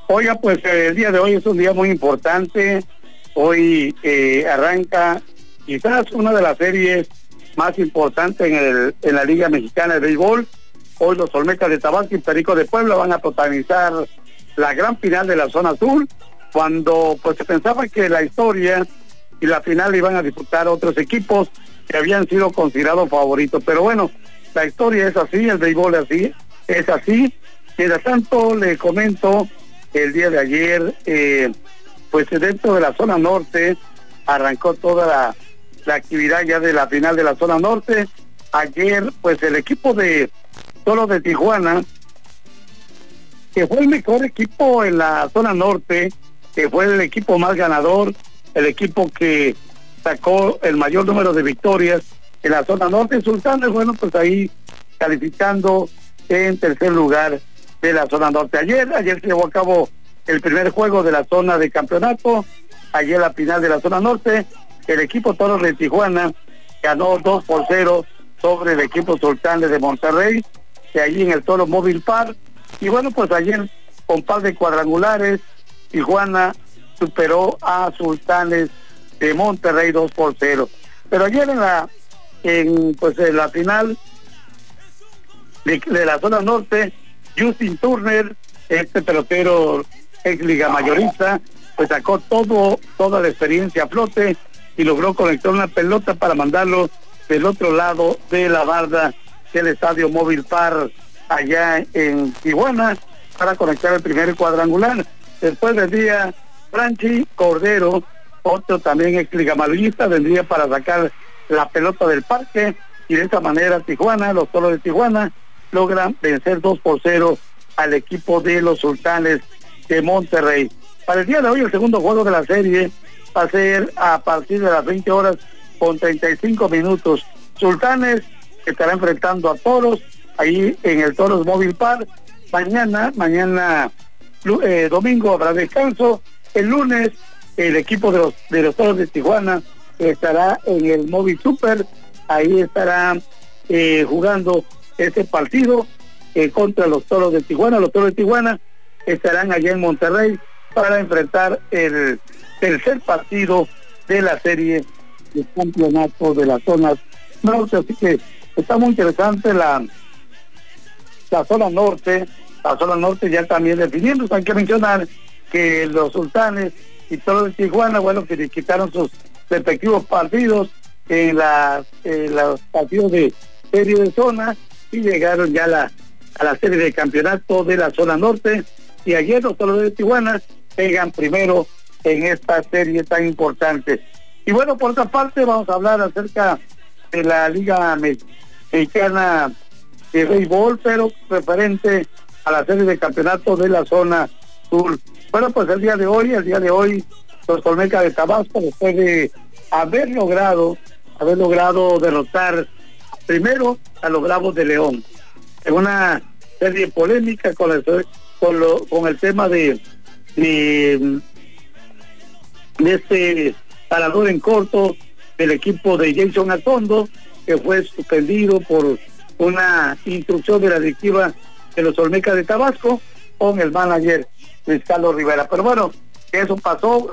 Oiga, pues el día de hoy es un día muy importante. Hoy arranca quizás una de las series más importantes en la Liga Mexicana de Béisbol. Hoy los Olmecas de Tabasco y Pericos de Puebla van a protagonizar la gran final de la zona sur, cuando pues se pensaba que la historia y la final iban a disputar otros equipos que habían sido considerados favoritos. Pero bueno, la historia es así, el béisbol es así. Mientras tanto, le comento que el día de ayer, pues dentro de la zona norte, arrancó toda la actividad ya de la final de la zona norte. Ayer, pues el equipo de Toros de Tijuana, que fue el mejor equipo en la zona norte, que fue el equipo más ganador, el equipo que sacó el mayor número de victorias en la zona norte. Sultanes, bueno, pues ahí calificando en tercer lugar de la zona norte. Ayer se llevó a cabo el primer juego de la zona de campeonato. Ayer la final de la zona norte, el equipo Toros de Tijuana ganó 2-0 sobre el equipo Sultanes de Monterrey, que allí en el Toro Móvil Park. Y bueno, pues ayer con par de cuadrangulares, Tijuana superó a Sultanes de Monterrey 2-0. Pero ayer en la final de la zona norte, Justin Turner, este pelotero ex liga mayorista, pues sacó toda la experiencia a flote y logró conectar una pelota para mandarlo del otro lado de la barda del Estadio Móvil Park allá en Tijuana para conectar el primer cuadrangular. Después vendría Franchi Cordero, otro también ex liga mayorista, vendría para sacar la pelota del parque, y de esta manera Tijuana, los Toros de Tijuana, logran vencer 2-0 al equipo de los Sultanes de Monterrey. Para el día de hoy, el segundo juego de la serie va a ser a partir de las 20 horas con 35 minutos. Sultanes estará enfrentando a Toros ahí en el Toros Móvil Park. Mañana domingo habrá descanso. El lunes el equipo de los Toros de Tijuana estará en el Móvil Super. Ahí estará jugando este partido contra los Toros de Tijuana. Los Toros de Tijuana estarán allá en Monterrey para enfrentar el tercer partido de la serie de campeonato de las zonas norte. Así que está muy interesante la zona norte. La zona norte ya también definiendo. Hay que mencionar que los Sultanes y Toros de Tijuana, bueno, que quitaron sus respectivos partidos en los partidos de serie de zona y llegaron ya a la serie de campeonato de la zona norte. Y ayer los Toros de Tijuana pegan primero en esta serie tan importante. Y bueno, por otra parte vamos a hablar acerca de la Liga Mexicana de Béisbol, pero referente a la serie de campeonato de la zona sur. Bueno, pues el día de hoy los Olmecas de Tabasco, después de haber logrado derrotar primero a los Bravos de León en una serie polémica con el tema de este parador en corto del equipo de Jason Atondo, que fue suspendido por una instrucción de la directiva de los Olmecas de Tabasco con el manager Luis Carlos Rivera. Pero bueno, eso pasó.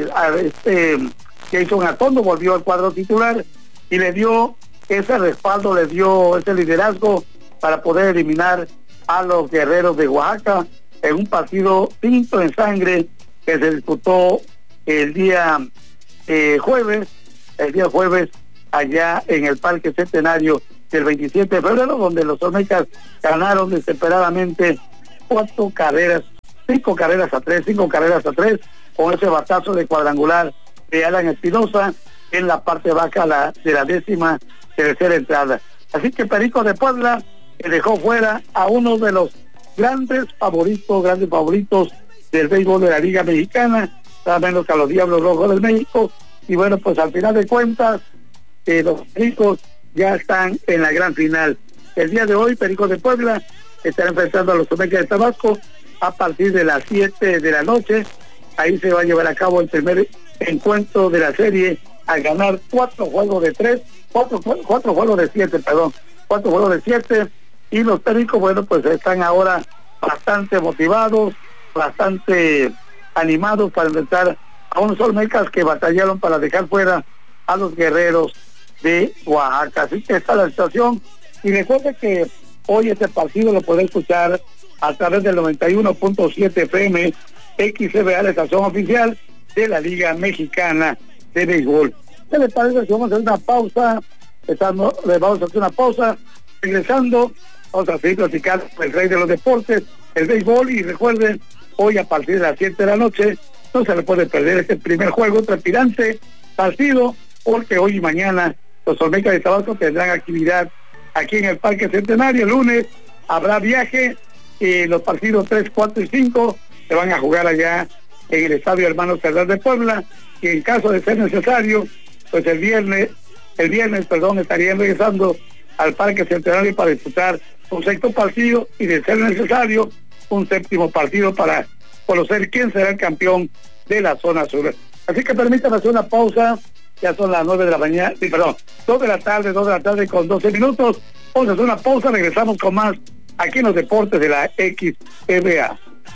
Jason Atondo volvió al cuadro titular y le dio ese respaldo, le dio ese liderazgo para poder eliminar a los Guerreros de Oaxaca en un partido tinto en sangre que se disputó el día jueves allá en el Parque Centenario del 27 de febrero, donde los Olmecas ganaron desesperadamente 5 carreras a 3, con ese batazo de cuadrangular de Alan Espinosa en la parte baja de la 13ª entrada. Así que Pericos de Puebla dejó fuera a uno de los grandes favoritos del béisbol de la Liga Mexicana, nada menos que a los Diablos Rojos del México. Y bueno, pues al final de cuentas los Pericos ya están en la gran final. El día de hoy Pericos de Puebla estará enfrentando a los Olmecas de Tabasco a partir de las 7 de la noche. Ahí se va a llevar a cabo el primer encuentro de la serie al ganar 4 juegos de 7, y los Pericos, bueno, pues están ahora bastante motivados, bastante animados para enfrentar a unos Olmecas que batallaron para dejar fuera a los Guerreros de Oaxaca. Así que está la situación. Y recuerde que hoy este partido lo puede escuchar a través del 91.7 FM XCBA, la estación oficial de la Liga Mexicana de Béisbol. ¿Qué les parece si vamos a hacer una pausa? Vamos a hacer una pausa. Regresando, vamos a seguir platicando con el rey de los deportes, el béisbol. Y recuerden, hoy a partir de las 7 de la noche no se le puede perder este primer juego trepidante partido, porque hoy y mañana los Olmecas de Tabasco tendrán actividad aquí en el Parque Centenario. El lunes habrá viaje y los partidos 3, 4 y 5 se van a jugar allá en el Estadio Hermanos Cerdán de Puebla, y en caso de ser necesario, pues el viernes estarían regresando al Parque Centenario para disputar un sexto partido y, de ser necesario, un séptimo partido para conocer quién será el campeón de la zona sur. Así que permítanme hacer una pausa. Ya son las 2 de la tarde con 12 minutos. Vamos a hacer una pausa, regresamos con más aquí en los deportes de la XBA.